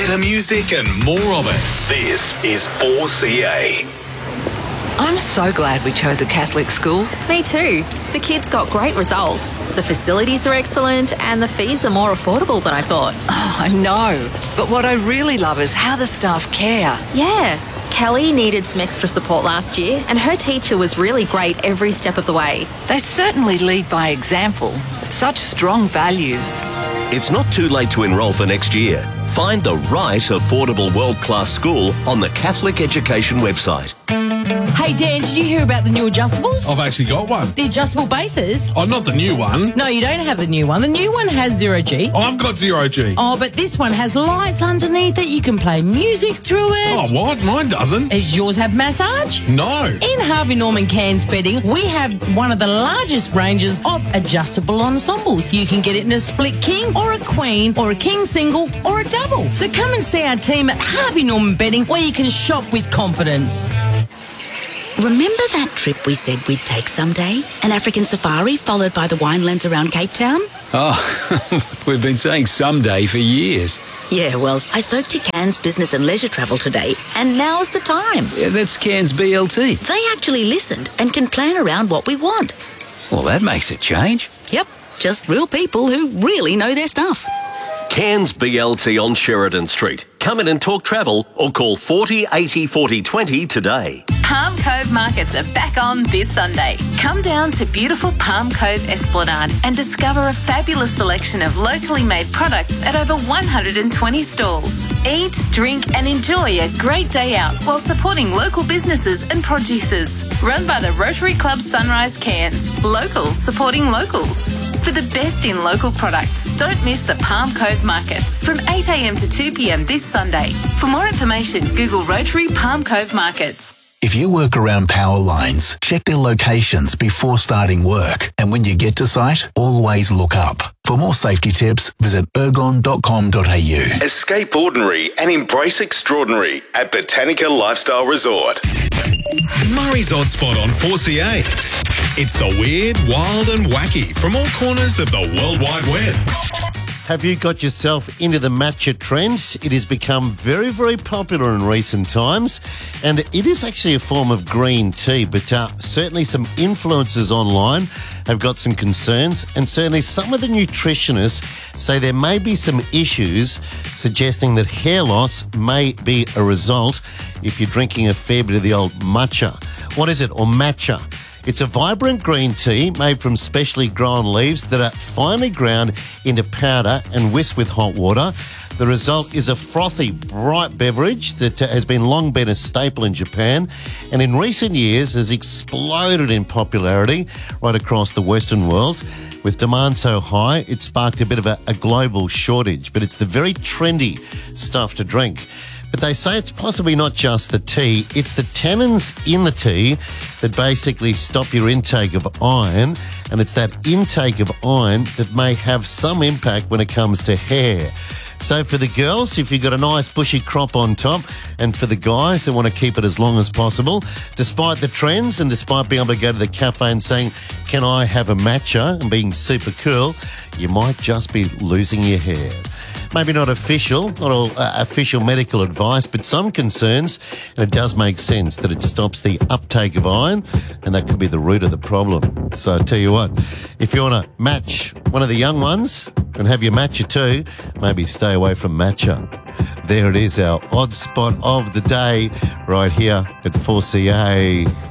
better music and more of it. This is 4CA. I'm so glad we chose a Catholic school. Me too. The kids got great results. The facilities are excellent and the fees are more affordable than I thought. Oh, I know. But what I really love is how the staff care. Yeah. Kelly needed some extra support last year and her teacher was really great every step of the way. They certainly lead by example. Such strong values. It's not too late to enrol for next year. Find the right affordable world-class school on the Catholic Education website. Hey Dan, did you hear about the new adjustables? I've actually got one. The adjustable bases? Oh, not the new one. No, you don't have the new one. The new one has 0G. I've got 0G. Oh, but this one has lights underneath it. You can play music through it. Oh, what? Mine doesn't. Does yours have massage? No. In Harvey Norman Cairns Bedding, we have one of the largest ranges of adjustable ensembles. You can get it in a split king or a queen or a king single or a double. So come and see our team at Harvey Norman Bedding where you can shop with confidence. Remember that trip we said we'd take someday? An African safari followed by the winelands around Cape Town? Oh, we've been saying someday for years. Yeah, well, I spoke to Cairns Business and Leisure Travel today, and now's the time. Yeah, that's Cairns BLT. They actually listened and can plan around what we want. Well, that makes a change. Yep, just real people who really know their stuff. Cairns BLT on Sheridan Street. Come in and talk travel or call 40 80 40 20 today. Palm Cove Markets are back on this Sunday. Come down to beautiful Palm Cove Esplanade and discover a fabulous selection of locally made products at over 120 stalls. Eat, drink and enjoy a great day out while supporting local businesses and producers. Run by the Rotary Club Sunrise Cairns. Locals supporting locals. For the best in local products, don't miss the Palm Cove Markets from 8 a.m. to 2 p.m. this Sunday. For more information, Google Rotary Palm Cove Markets. If you work around power lines, check their locations before starting work. And when you get to site, always look up. For more safety tips, visit ergon.com.au. Escape ordinary and embrace extraordinary at Botanica Lifestyle Resort. Murray's Odd Spot on 4CA. It's the weird, wild and wacky from all corners of the World Wide Web. Have you got yourself into the matcha trend? It has become very, very popular in recent times, and it is actually a form of green tea, but certainly some influencers online have got some concerns, and certainly some of the nutritionists say there may be some issues suggesting that hair loss may be a result if you're drinking a fair bit of the old matcha. What is it, or matcha? It's a vibrant green tea made from specially grown leaves that are finely ground into powder and whisked with hot water. The result is a frothy, bright beverage that has long been a staple in Japan and in recent years has exploded in popularity right across the Western world. With demand so high, it sparked a bit of a global shortage, but it's the very trendy stuff to drink. But they say it's possibly not just the tea, it's the tannins in the tea that basically stop your intake of iron, and it's that intake of iron that may have some impact when it comes to hair. So for the girls, if you've got a nice bushy crop on top, and for the guys that want to keep it as long as possible, despite the trends and despite being able to go to the cafe and saying, can I have a matcha, and being super cool, you might just be losing your hair. Maybe not official, not all official medical advice, but some concerns, and it does make sense that it stops the uptake of iron, and that could be the root of the problem. So I tell you what, if you want to match one of the young ones and have your matcha too, maybe stay away from matcha. There it is, our odd spot of the day, right here at 4CA.